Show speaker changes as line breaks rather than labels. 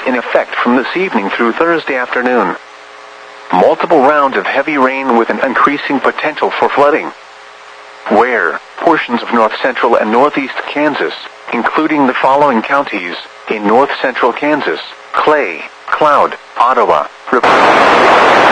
in effect from this evening through Thursday afternoon. Multiple rounds of heavy rain with an increasing potential for flooding. Where portions of north central and northeast Kansas, including the following counties in north central Kansas: Clay, Cloud, Ottawa,